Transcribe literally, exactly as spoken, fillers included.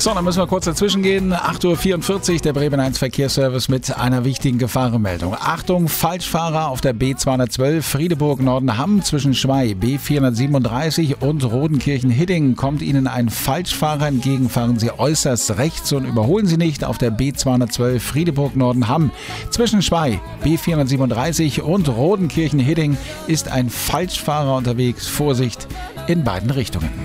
So, dann müssen wir kurz dazwischen gehen. acht Uhr vierundvierzig, der Bremen eins Verkehrsservice mit einer wichtigen Gefahrenmeldung. Achtung, Falschfahrer auf der B zweihundertzwölf Friedeburg-Nordenham zwischen Schwey B vierhundertsiebenunddreißig und Rodenkirchen-Hidding kommt Ihnen ein Falschfahrer entgegen. Fahren Sie äußerst rechts und überholen Sie nicht auf der B zweihundertzwölf Friedeburg-Nordenham. Zwischen Schwey B vierhundertsiebenunddreißig und Rodenkirchen-Hidding ist ein Falschfahrer unterwegs. Vorsicht in beiden Richtungen.